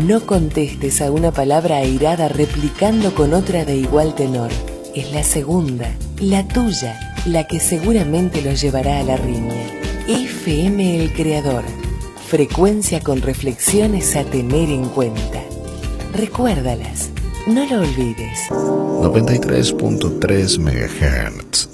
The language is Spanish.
No contestes a una palabra airada replicando con otra de igual tenor. Es la segunda, la tuya, la que seguramente los llevará a la riña. FM El Creador. Frecuencia con reflexiones a tener en cuenta. Recuérdalas, no lo olvides. 93.3 MHz.